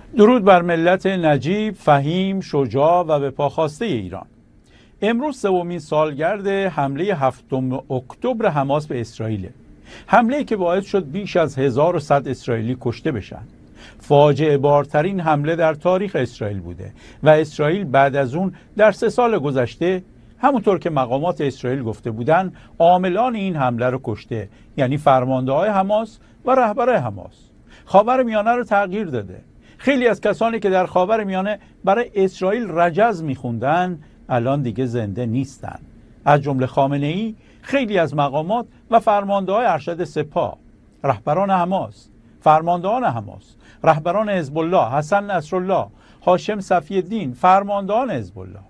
درود بر ملت نجیب، فهیم، شجاع و به پا خواسته ایران. امروز سومین سالگرد حمله 7 اکتبر حماس به اسرائیل. حمله‌ای که باعث شد بیش از 1100 اسرائیلی کشته بشن. فاجعه بارترین حمله در تاریخ اسرائیل بوده و اسرائیل بعد از اون در 3 سال گذشته همونطور که مقامات اسرائیل گفته بودن عاملان این حمله رو کشته، یعنی فرمانده‌های حماس و رهبر حماس. خاورمیانه رو تغییر داده. خیلی از کسانی که در خاورمیانه برای اسرائیل رجز میخوندن الان دیگه زنده نیستن، از جمله خامنه‌ای، خیلی از مقامات و فرمانده‌های ارشد سپاه، رهبران حماس، فرماندهان حماس، رهبران حزب الله، حسن نصرالله، هاشم صفی الدین، فرماندهان حزب الله.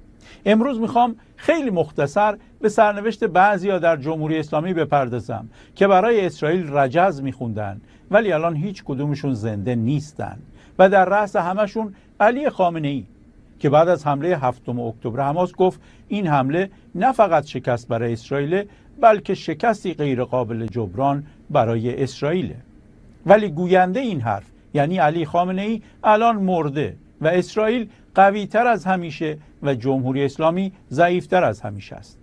امروز میخوام خیلی مختصر به سرنوشت بعضیا در جمهوری اسلامی بپردازم که برای اسرائیل رجز میخوندن ولی الان هیچ کدومشون زنده نیستن و در رأس همشون علی خامنه‌ای که بعد از حمله 7 اکتبر حماس گفت این حمله نه فقط شکست برای اسرائیل بلکه شکستی غیر قابل جبران برای اسرائیل. ولی گوینده این حرف یعنی علی خامنه‌ای الان مرده و اسرائیل قوی‌تر از همیشه و جمهوری اسلامی ضعیف‌تر از همیشه است.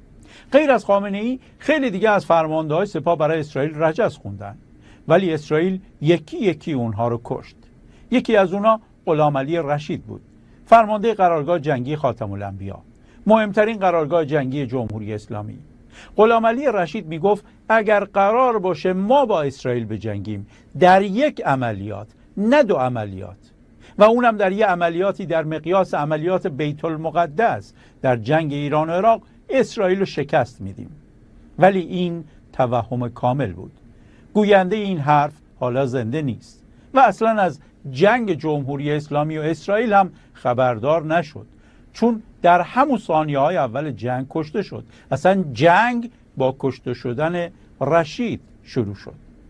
غیر از خامنه‌ای خیلی دیگه از فرمانده‌های سپاه برای اسرائیل رجز خوندن ولی اسرائیل یکی یکی اونها رو کشت. یکی از اونها غلامعلی رشید بود، فرمانده قرارگاه جنگی خاتم الانبیا، مهمترین قرارگاه جنگی جمهوری اسلامی. غلامعلی رشید میگفت اگر قرار باشه ما با اسرائیل بجنگیم در یک عملیات، نه 2 عملیات، و اونم در یه عملیاتی در مقیاس عملیات بیت المقدس در جنگ ایران و عراق، اسرائیل رو شکست میدیم. ولی این توهم کامل بود. گوینده این حرف حالا زنده نیست و اصلا از جنگ جمهوری اسلامی و اسرائیل هم خبردار نشد، چون در همون ثانیه‌های اول جنگ کشته شد. اصلا جنگ با کشته شدن رشید شروع شد.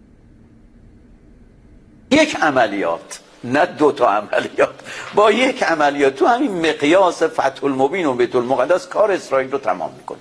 یک عملیات، نه 2 تا عملیات، با یک عملیات تو همین مقیاس فتح المبین و بیت المقدس کار اسرائیل رو تمام میکنه.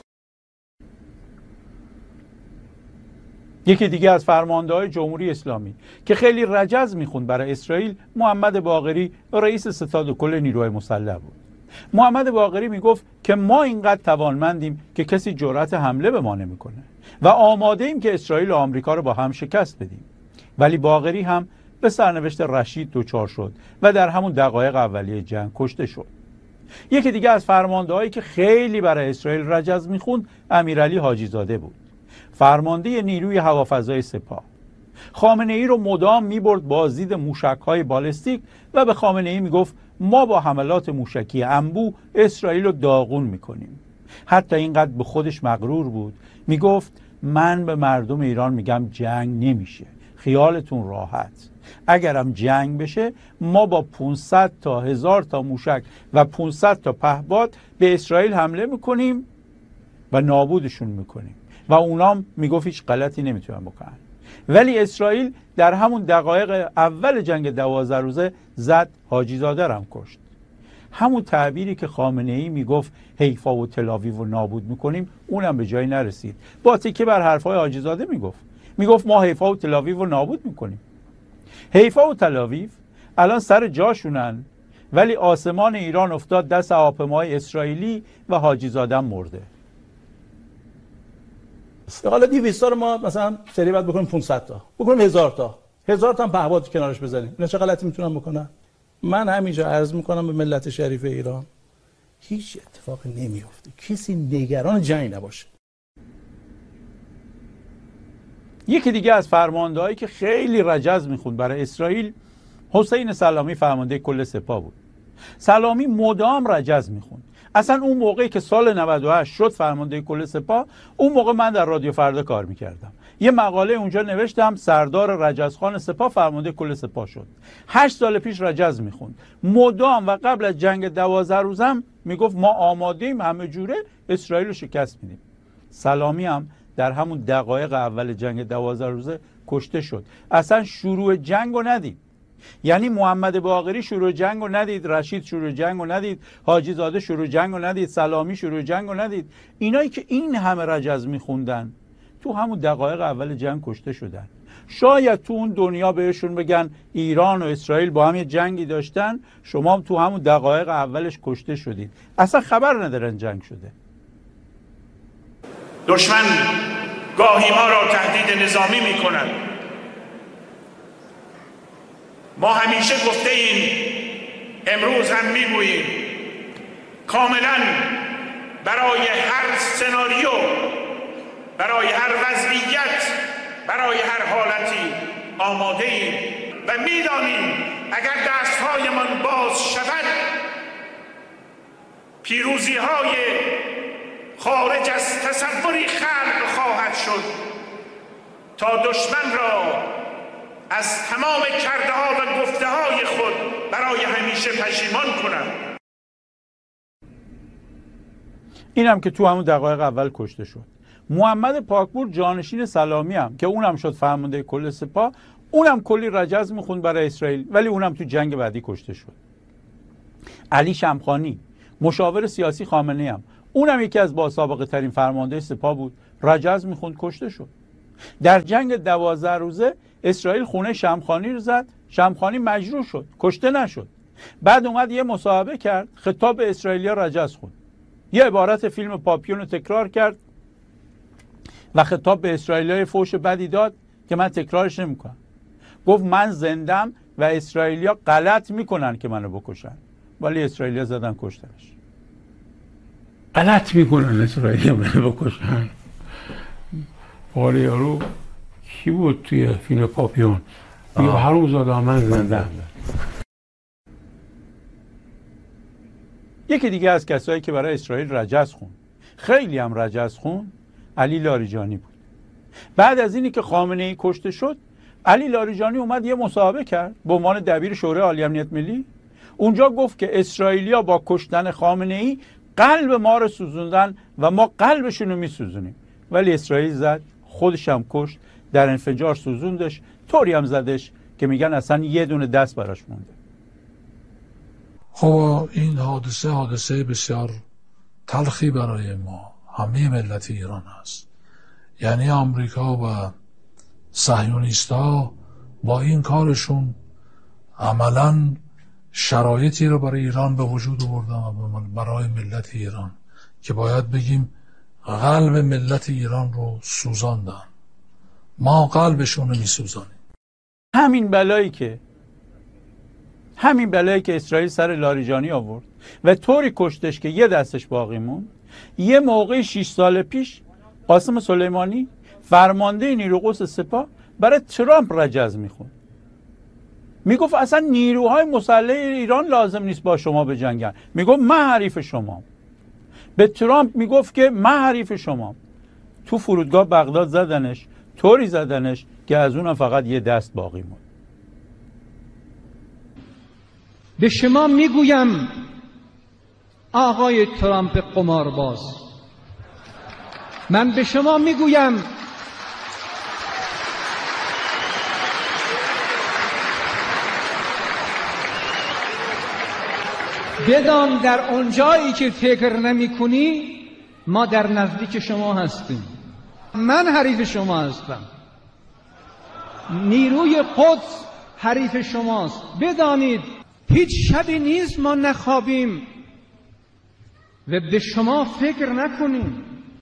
یکی دیگه از فرمانده‌های جمهوری اسلامی که خیلی رجز میخوند برای اسرائیل محمد باقری، رئیس ستاد کل نیروهای مسلح بود. محمد باقری میگفت که ما اینقدر توانمندیم که کسی جرأت حمله به ما نمیکنه و آماده ایم که اسرائیل و آمریکا رو با هم شکست بدیم. ولی باقری هم به سرنوشت رشید دچار شد و در همون دقایق اولیه جنگ کشته شد. یکی دیگه از فرماندهایی که خیلی برای اسرائیل رجز میخوند امیرعلی حاجی زاده بود، فرمانده نیروی هوافضای سپاه. خامنه‌ای رو مدام میبرد بازدید موشک‌های بالستیک و به خامنه‌ای میگفت ما با حملات موشکی انبوه اسرائیل رو داغون میکنیم. حتی اینقدر به خودش مغرور بود میگفت من به مردم ایران میگم جنگ نمیشه، خیالتون راحت. اگرم جنگ بشه ما با 500 تا 1000 تا موشک و 500 تا پهپاد به اسرائیل حمله میکنیم و نابودشون میکنیم و اونام میگفت هیچ غلطی نمیتونن بکنن. ولی اسرائیل در همون دقایق اول جنگ 12 روزه زد، حاجی زاده هم کشت. همون تعبیری که خامنه‌ای میگفت حیفا و تل‌آویو رو نابود میکنیم اونم به جایی نرسید. با تکیه بر حرفای حاجی زاده میگفت ما حیفا و تل‌آویو رو نابود میکنیم. حیفا و تل‌آویو الان سر جاشونن ولی آسمان ایران افتاد دست هواپیماهای اسرائیلی و حاجی زاده مرده. حالا 200 تا رو ما مثلا سری بعد بکنیم 500 تا، بکنیم 1000 تا، 1000 تا هم پهپاد کنارش بزنیم. اینا چه غلطی میتونن بکنن؟ من همینجا عرض میکنم به ملت شریف ایران هیچ اتفاقی نمیفته، کسی نگران جنگ نباشه. یکی دیگه از فرماندهایی که خیلی رجز میخوند برای اسرائیل حسین سلامی، فرمانده کل سپاه بود. سلامی مدام رجز میخوند. اصلا اون موقعی که سال 98 شد فرمانده کل سپاه، اون موقع من در رادیو فردا کار میکردم. یه مقاله اونجا نوشتم سردار رجزخان سپاه فرمانده کل سپاه شد. 8 سال پیش رجز میخوند مدام و قبل از جنگ 12 روزم میگفت ما آماده‌ایم همه جوره اسرائیل رو شکست میدیم. سلامی هم در همون دقایق اول جنگ 12 روزه کشته شد. اصلا شروع جنگ رو ندید. یعنی محمد باقری شروع جنگ رو ندید، رشید شروع جنگ رو ندید، حاجی زاده شروع جنگ رو ندید، سلامی شروع جنگ رو ندید. اینایی که این همه رجز میخوندن تو همون دقایق اول جنگ کشته شدن. شاید تو اون دنیا بهشون بگن ایران و اسرائیل با هم یه جنگی داشتن، شما هم تو همون دقایق اولش کشته شدید. اصلا خبر ندارن جنگ شده. دشمن گاهی ما را تهدید نظامی می کند. ما همیشه گفته ایم، امروز هم می گوییم، کاملا برای هر سناریو، برای هر وضعیت، برای هر حالتی آماده ایم و می دانیم اگر دستهایمان باز شود پیروزی های خارج از تصوری خلق خواهد شد تا دشمن را از تمام کرده ها و گفته های خود برای همیشه پشیمان کنند. اینم که تو همون دقایق اول کشته شد. محمد پاکپور جانشین سلامی هم که اونم شد فرمانده کل سپاه، اونم کلی رجز میخوند برای اسرائیل، ولی اونم تو جنگ بعدی کشته شد. علی شمخانی مشاور سیاسی خامنه‌ای هم، اونم یکی از باسابقه ترین فرمانده سپاه بود، رجز میخوند، کشته شد. در جنگ 12 روزه اسرائیل خونه شمخانی رو زد، شمخانی مجروح شد، کشته نشد. بعد اومد یه مصاحبه کرد، خطاب به اسرائیلیا رجز خوند، یه عبارت فیلم پاپیون رو تکرار کرد و خطاب به اسرائیلیای فوش بدی داد که من تکرارش نمیکنم. گفت من زندم و اسرائیلیا غلط میکنن که منو بکشن، ولی اسرائیلیا زدن کشتنش. غلط میکنن اسرائیلیا منو بکشن. ولی یارو کی بود توی فیلم پاپیون؟ بیا هرون زاده من زندم. یکی دیگه از کسایی که برای اسرائیل رجز خوند، خیلی هم رجز خوند، علی لاریجانی بود. بعد از اینی که خامنه‌ای کشته شد، علی لاریجانی اومد یه مصاحبه کرد به عنوان دبیر شورای عالی امنیت ملی. اونجا گفت که اسرائیلیا با کشتن خامنه‌ای قلب ما رو سوزوندن و ما قلبشون رو میسوزونیم. ولی اسرائیل زد، خودش هم کشت، در انفجار سوزوندش، طوری هم زدش که میگن اصلا یه دونه دست براش مونده. خب این حادثه بسیار تلخی برای ما، همه ملت ایران هست. یعنی آمریکا و صهیونیست‌ها با این کارشون عملاً شرایطی رو برای ایران به وجود آوردن و برای ملت ایران که باید بگیم قلب ملت ایران رو سوزاندن. ما قلبشون رو میسوزانیم. همین بلایی که اسرائیل سر لاریجانی آورد و طوری کشتش که یه دستش باقی موند، یه موقع 6 سال پیش قاسم سلیمانی فرمانده نیروی قدس سپاه برای ترامپ رجز میخوند. میگفت اصلا نیروهای مسلح ایران لازم نیست با شما بجنگن. میگفت من حریف شمام. به ترامپ میگفت که من حریف شمام. تو فرودگاه بغداد زدنش، طوری زدنش که از اونم فقط یه دست باقی موند. به شما میگویم آقای ترامپ قمارباز، من به شما میگویم بدان در اونجایی که فکر نمی کنی ما در نزدیک شما هستیم. من حریف شما هستم، نیروی قدس حریف شماست. بدانید هیچ شبی نیست ما نخوابیم و به شما فکر نکنیم.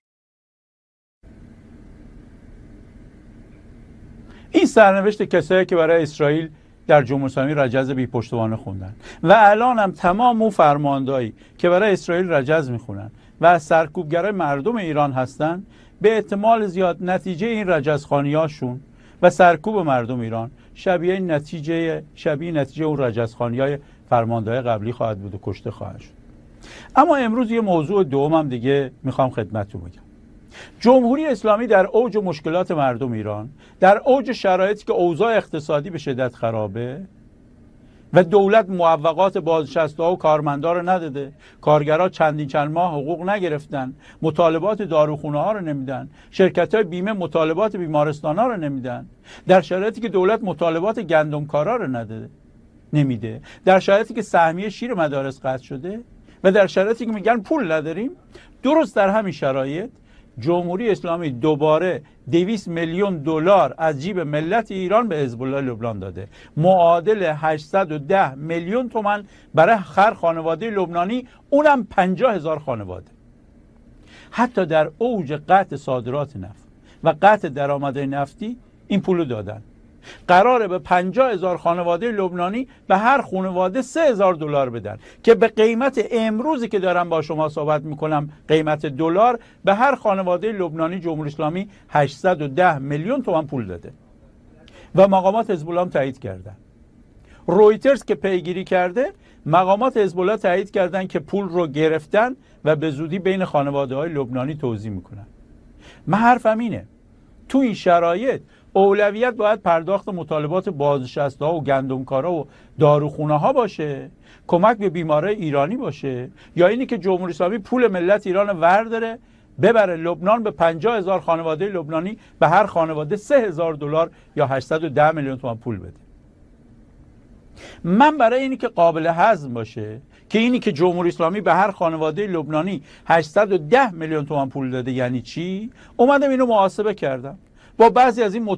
این سرنوشت کسایی که برای اسرائیل در جمهوری اسلامی رجز بی پشتوانه خوندن و الان هم تمام اون فرماندهایی که برای اسرائیل رجز میخونن و از سرکوبگرای مردم ایران هستن، به احتمال زیاد نتیجه این رجزخوانی‌هاشون و سرکوب مردم ایران شبیه نتیجه اون رجزخوانی‌های فرمانده‌های قبلی خواهد بود و کشته خواهد شد. اما امروز یه موضوع دومم دیگه میخوام خدمتتون بگم. جمهوری اسلامی در اوج مشکلات مردم ایران، در اوج شرایطی که اوضاع اقتصادی به شدت خرابه و دولت موفقات بازنشسته‌ها و کارمندا رو نداده، کارگرها چند ماه حقوق نگرفتن، مطالبات داروخونه‌ها رو نمیدن، شرکت‌های بیمه مطالبات بیمارستان‌ها رو نمیدن، در شرایطی که دولت مطالبات گندمکارا رو نمیده، در شرایطی که سهمیه شیر مدارس قطع شده و در شرایطی که میگن پول نداریم. درست در همین شرایط جمهوری اسلامی دوباره 200 میلیون دلار از جیب ملت ایران به حزب الله لبنان داده، معادل 810 میلیون تومان برای هر خانواده لبنانی، اونم 50,000 خانواده. حتی در اوج قطع صادرات نفت و قطع درآمدهای نفتی این پولو دادن. قراره به 50,000 خانواده لبنانی به هر خانواده 3,000 دلار بدن که به قیمت امروزی که دارم با شما صحبت میکنم، قیمت دلار، به هر خانواده لبنانی جمهوری اسلامی 810 میلیون تومان پول داده و مقامات حزب الله هم تایید کردن. رویترز که پیگیری کرده، مقامات حزب الله تایید کردن که پول رو گرفتن و به زودی بین خانواده‌های لبنانی توزیع میکنن. من حرفم اینه، تو این شرایط اولویت باید پرداخت مطالبات بازنشسته‌ها و گندمکارا و داروخونه ها باشه، کمک به بیمارای ایرانی باشه، یا اینی که جمهوری اسلامی پول ملت ایران ورداره ببره لبنان، به 50,000 خانواده لبنانی به هر خانواده 3,000 دلار یا 810 میلیون تومان پول بده. من برای اینی که قابل هضم باشه که اینی که جمهوری اسلامی به هر خانواده لبنانی 810 میلیون تومان پول داده یعنی چی، اومدم اینو محاسبه کردم با بعضی از این